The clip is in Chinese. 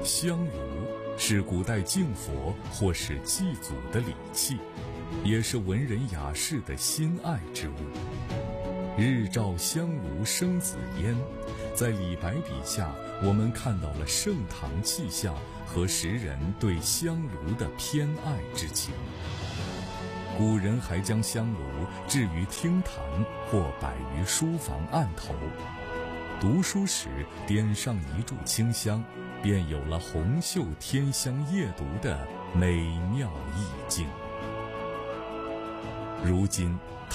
香炉是古代敬佛或是祭祖的礼器，也是文人雅士的心爱之物。日照香炉生紫烟，在李白笔下，我们看到了盛唐气象和时人对香炉的偏爱之情。古人还将香炉置于厅堂或摆于书房案头，读书时点上一炷清香，便有了红袖添香夜读的美妙意境。如今